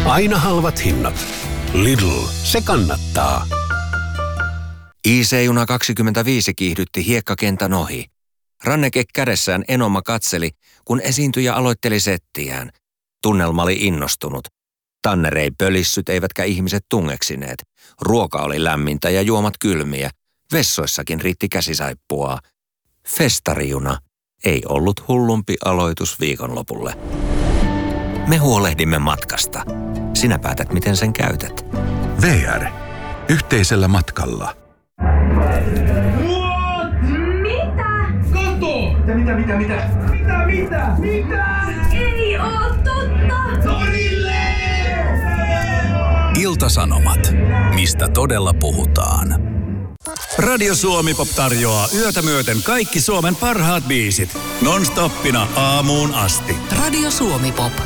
Aina halvat hinnat. Lidl, se kannattaa. IC-juna 25 kiihdytti hiekkakentän ohi. Ranneke kädessään Enoma katseli, kun esiintyjä aloitteli settiään. Tunnelma oli innostunut. Tanner ei pölissyt eivätkä ihmiset tungeksineet. Ruoka oli lämmintä ja juomat kylmiä. Vessoissakin riitti käsisaippua. Festarijuna ei ollut hullumpi aloitus viikonlopulle. Me huolehdimme matkasta. Sinä päätät, miten sen käytät. VR. Yhteisellä matkalla. Mitä? Kato! Mitä? Ei oo totta! Torille! Ilta-Sanomat. Mistä todella puhutaan. Radio Suomi Pop tarjoaa yötä myöten kaikki Suomen parhaat biisit. Non-stoppina aamuun asti. Radio Suomi Pop.